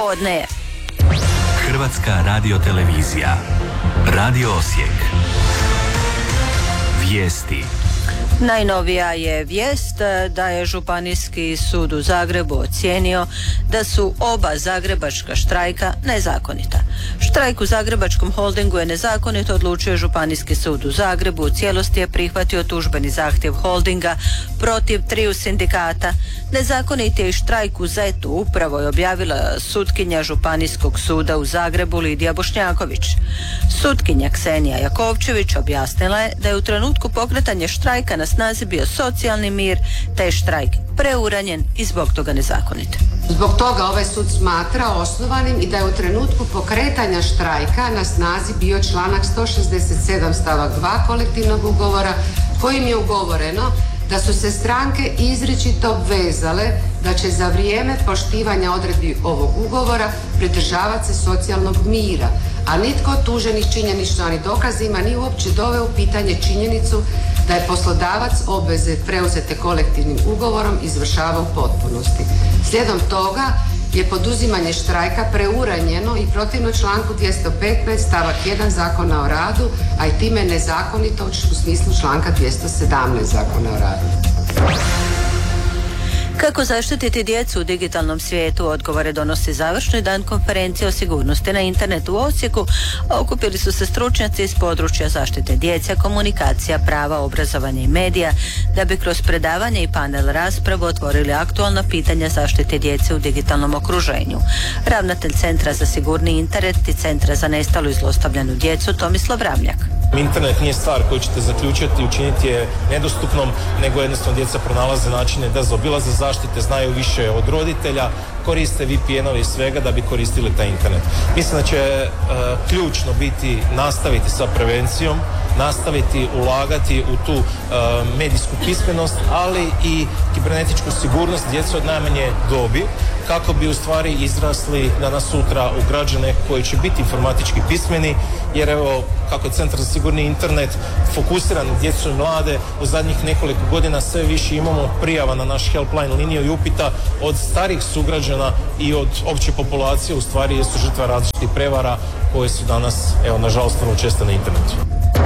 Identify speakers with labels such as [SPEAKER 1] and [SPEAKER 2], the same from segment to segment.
[SPEAKER 1] Podne je.
[SPEAKER 2] Hrvatska radiotelevizija. Radio Osijek. Vijesti.
[SPEAKER 1] Najnovija je vijest da je Županijski sud u Zagrebu ocijenio da su oba zagrebačka štrajka nezakonita. Štrajk u Zagrebačkom holdingu je nezakonito, odlučio Županijski sud u Zagrebu. U cijelosti je prihvatio tužbeni zahtjev holdinga protiv triju sindikata. Nezakonit je i štrajk u ZET-u, upravo je objavila sutkinja Županijskog suda u Zagrebu Lidija Bošnjaković. Sutkinja Ksenija Jakovčević objasnila je da je u trenutku pokretanja štrajka na snazi bio socijalni mir, te je štrajk preuranjen i zbog toga nezakonit.
[SPEAKER 3] Zbog toga ovaj sud smatra osnovanim i da je u trenutku pokretanja štrajka na snazi bio članak 167 stavak 2 kolektivnog ugovora, kojim je ugovoreno da su se stranke izričito obvezale da će za vrijeme poštivanja odredbi ovog ugovora pridržavati se socijalnog mira, a nitko od tuženih činjeničnim dokazima nije uopće doveo u pitanje činjenicu da je poslodavac obveze preuzete kolektivnim ugovorom izvršavao u potpunosti. Slijedom toga je poduzimanje štrajka preuranjeno i protivno članku 215 stavak 1 Zakona o radu, a i time nezakonito u smislu članka 217 Zakona o radu.
[SPEAKER 1] Kako zaštititi djecu u digitalnom svijetu? Odgovore donosi završni dan konferencije o sigurnosti na internetu u Osijeku, a okupili su se stručnjaci iz područja zaštite djece, komunikacija, prava, obrazovanja i medija, da bi kroz predavanje i panel raspravu otvorili aktualna pitanja zaštite djece u digitalnom okruženju. Ravnatelj Centra za sigurni internet i Centra za nestalu i zlostavljanu djecu Tomislav Ramljak.
[SPEAKER 4] Internet nije stvar koju ćete zaključiti i učiniti je nedostupnom, nego jednostavno djeca pronalaze načine da zaobilaze zaštite, znaju više od roditelja, koriste VPN-ove i svega da bi koristili taj internet. Mislim da će ključno biti nastaviti sa prevencijom, nastaviti ulagati u tu medijsku pismenost, ali i kibernetičku sigurnost djece od najmanje dobi, kako bi u stvari izrasli danas sutra u građane koji će biti informatički pismeni, jer evo, kako je Centar za sigurni internet fokusiran na djecu i mlade, u zadnjih nekoliko godina sve više imamo prijava na naš helpline liniju i upita od starih sugrađana i od opće populacije, u stvari jesu žrtva različitih prevara koje su danas, evo, nažalost, vrlo često na internetu.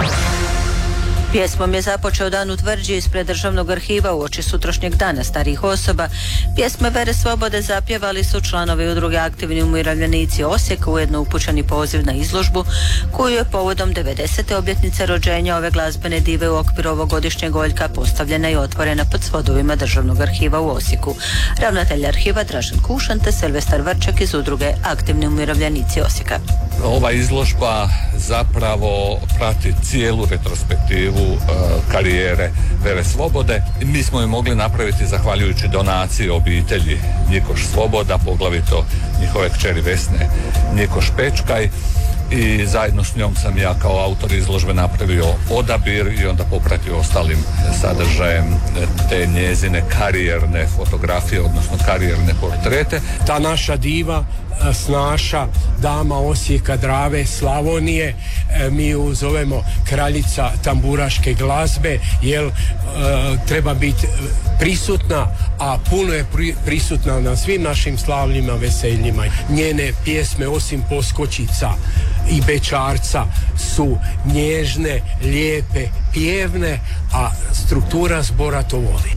[SPEAKER 1] Pjesmom je započeo dan u Tvrđi ispred Državnog arhiva uoči sutrašnjeg dana starijih osoba. Pjesme Vere Slobode zapjevali su članovi udruge Aktivni umirovljenici Osijeka, ujedno upućeni poziv na izložbu koju je povodom 90. obljetnice rođenja ove glazbene dive u okviru ovogodišnjeg Oljka postavljena i otvorena pod svodovima Državnog arhiva u Osijeku. Ravnatelj arhiva Dražen Kušan te Silvestar Vrčak iz udruge Aktivni umirovljenici Osijeka.
[SPEAKER 5] Ova izložba zapravo prati cijelu retrospektivu karijere Vere Slobode. Mi smo je mogli napraviti zahvaljujući donaciji obitelji Njikoš Sloboda, poglavito njihove kćeri Vesne Njikoš Pečkaj, i zajedno s njom sam ja kao autor izložbe napravio odabir i onda popratio ostalim sadržajem te njezine karijerne fotografije, odnosno karijerne portrete.
[SPEAKER 6] Ta naša diva, snaša, dama Osijeka, Drave, Slavonije, mi ju zovemo kraljica tamburaške glazbe, jer treba biti prisutna, a puno je prisutna na svim našim slavljima, veseljima. Njene pjesme, osim Poskočica i Bećarca, su nježne, lijepe, pjevne, a struktura zbora to voli.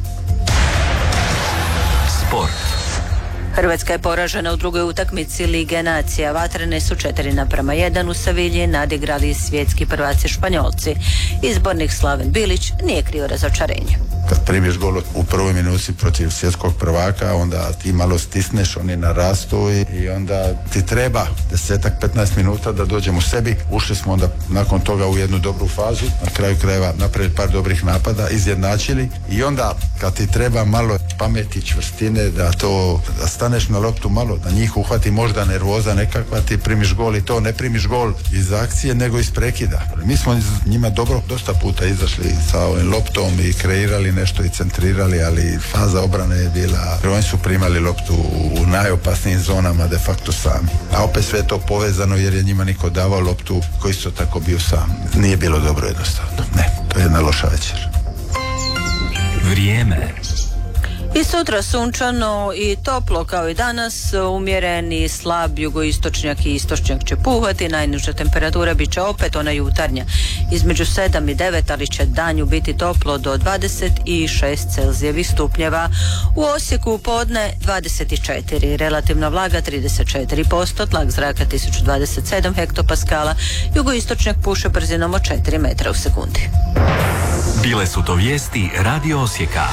[SPEAKER 2] Sport.
[SPEAKER 1] Hrvatska je poražena u drugoj utakmici Lige nacija. Vatrene su 4:1 u Sevilji nadigrali svjetski prvaci Španjolci. Izbornik Slaven Bilić nije krio razočarenje.
[SPEAKER 7] Kad primiš gol u prvoj minuti protiv svjetskog prvaka, onda ti malo stisneš, oni narastu i onda ti treba 10-15 minuta da dođemo sebi. Ušli smo onda nakon toga u jednu dobru fazu, na kraju krajeva napravili par dobrih napada, izjednačili i onda kad ti treba malo pameti, čvrstine, da staneš na loptu malo, da njih uhvati možda nervoza nekakva, ti primiš gol i to ne primiš gol iz akcije nego iz prekida. Mi smo njima dobro dosta puta izašli sa ovim loptom i kreirali nešto i centrirali, ali faza obrane je bila, oni su primali loptu u najopasnijim zonama de facto sami. A opet sve je to povezano jer je njima niko davao loptu koji su tako bio sam. Nije bilo dobro jednostavno. Ne, to je jedna loša večer.
[SPEAKER 2] Vrijeme.
[SPEAKER 1] I sutra sunčano i toplo kao i danas, umjereni slab jugoistočnjak i istočnjak će puhati, najniža temperatura bit će opet ona jutarnja između 7 i 9, ali će danju biti toplo do 26 Celzijevih stupnjeva. U Osijeku podne 24, relativna vlaga 34%, tlak zraka 1027 hektopaskala, jugoistočnjak puše brzinom od 4 metra u sekundi.
[SPEAKER 2] Bile su to vijesti Radio Osijeka.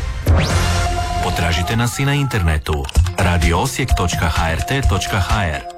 [SPEAKER 2] Potražite nas i na internetu radioosijek.hrt.hr.